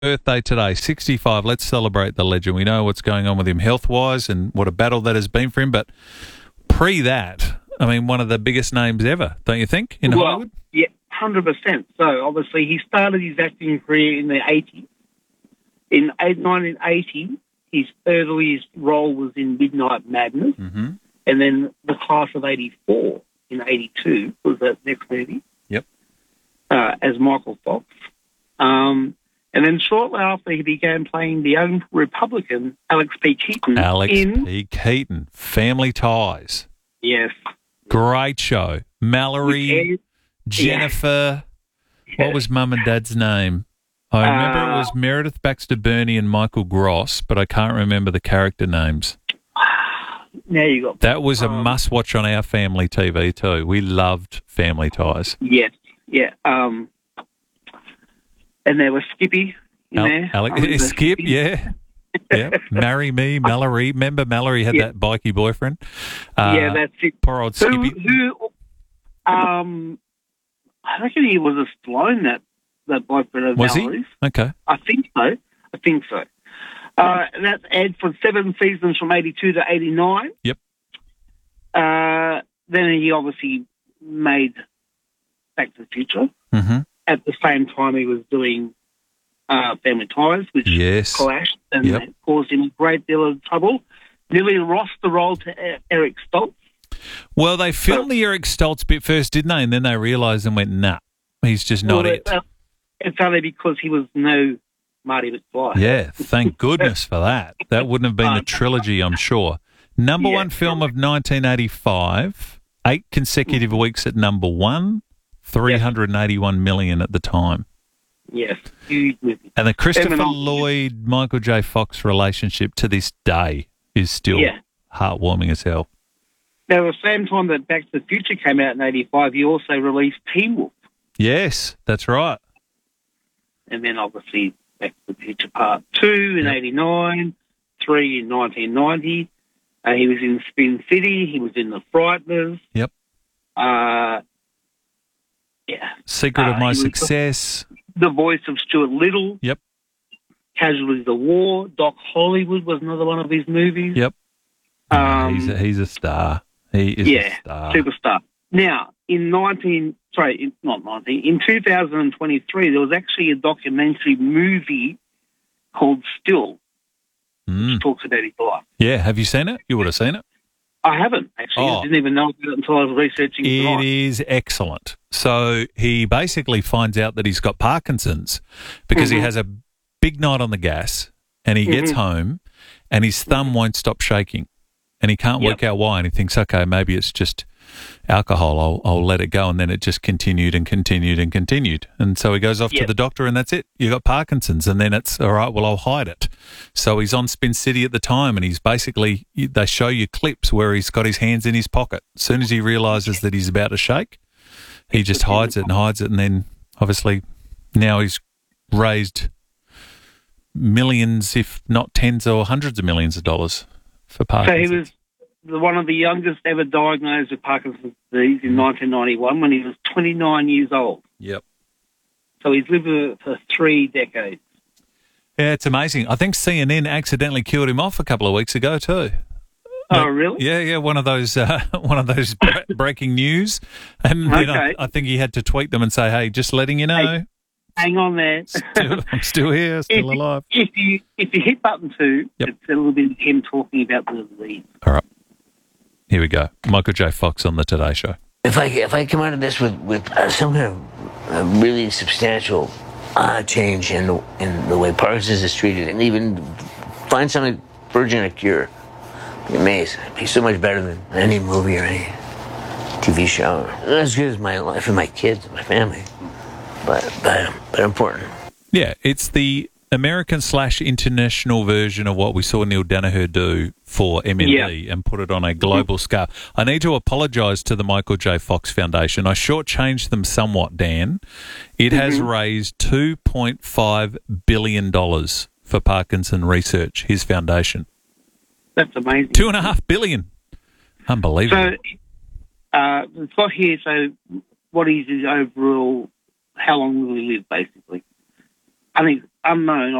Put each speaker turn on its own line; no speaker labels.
birthday today, 65. Let's celebrate the legend. We know what's going on with him health-wise and what a battle that has been for him. But pre that, I mean, one of the biggest names ever, don't you think, in Hollywood?
Yeah, 100%. So, obviously, he started his acting career in the 80s. In 1980, his earliest role was in Midnight Madness.
Mm-hmm.
And then the class of 84 in 82 was the next movie.
Yep.
As Michael Fox. And then shortly after, he began playing the young Republican, Alex P. Keaton.
P. Keaton, Family Ties.
Yes.
Great show. Mallory,
Yeah.
Jennifer. What was Mum and Dad's name? I remember it was Meredith Baxter Birney and Michael Gross, but I can't remember the character names.
Now you got
that was a must-watch on our family TV too. We loved Family Ties.
Yes, yeah. And there was Skippy in there.
Skip, yeah. Yeah. Marry Me, Mallory. Remember Mallory had that bikey boyfriend?
Yeah, that's it.
Poor old Skippy.
I reckon he was a Stallone, that boyfriend of Mallory's.
He? Okay.
I think so. That's aired for 7 seasons from 82 to 89.
Yep.
Then he obviously made Back to the Future.
Mm-hmm.
At the same time, he was doing Family Ties, which clashed and caused him a great deal of trouble. Nearly lost the role to Eric Stoltz.
Well, they filmed the Eric Stoltz bit first, didn't they? And then they realised and went, nah, he's just not it.
It's only because he was no Marty McFly.
Yeah, thank goodness for that. That wouldn't have been the trilogy, I'm sure. Number one film of 1985, 8 consecutive weeks at number one, 381 million at the time.
Yes, huge movie.
And the Christopher Lloyd, Michael J. Fox relationship to this day is still heartwarming as hell.
Now, at the same time that Back to the Future came out in 85, he also released Teen Wolf.
Yes, that's right.
And then, obviously, Back to the Future Part 2 in 89, 3 in 1990. He was in Spin City. He was in The Frighteners.
Yep. Secret of My Success.
The voice of Stuart Little.
Yep.
Casualties of War. Doc Hollywood was another one of his movies.
Yep. He's a star. He is a star.
Superstar. Now, in 2023, there was actually a documentary movie called Still, which talks about his life.
Yeah, have you seen it? You would have seen it.
I haven't, actually. I didn't even know about it until I was researching it tonight.
It is excellent. So he basically finds out that he's got Parkinson's because he has a big night on the gas and he gets home and his thumb won't stop shaking and he can't work out why, and he thinks, okay, maybe it's just alcohol, I'll let it go, and then it just continued and continued and continued. And so he goes off to the doctor and that's it. You got Parkinson's, and then it's, all right, well, I'll hide it. So he's on Spin City at the time and he's basically, they show you clips where he's got his hands in his pocket. As soon as he realises that he's about to shake, he just hides it, and then obviously now he's raised millions, if not tens or hundreds of millions of dollars for Parkinson's.
So he was one of the youngest ever diagnosed with Parkinson's disease in 1991 when he was 29 years old.
Yep.
So he's lived for 3 decades.
Yeah, it's amazing. I think CNN accidentally killed him off a couple of weeks ago too.
Oh, really?
Yeah. One of those breaking news, and then I think he had to tweet them and say, "Hey, just letting you know,
hey, hang on there,
I'm still here, still alive."
If you hit button 2, it's a little bit of him talking about the disease.
All right, here we go. Michael J. Fox on the Today Show.
If I come out of this with some kind of really substantial change in the way Parkinson's is treated, and even find something verging a cure, be amazed. It'd be so much better than any movie or any TV show. As good as my life and my kids and my family, but important.
Yeah, it's the American/international version of what we saw Neil Danaher do for MND and put it on a global scale. I need to apologise to the Michael J. Fox Foundation. I shortchanged them somewhat, Dan. It has raised $2.5 billion for Parkinson research, his foundation.
That's amazing.
$2.5 billion. Unbelievable.
So, it's got here, so what is his overall, how long will he live, basically? I think unknown.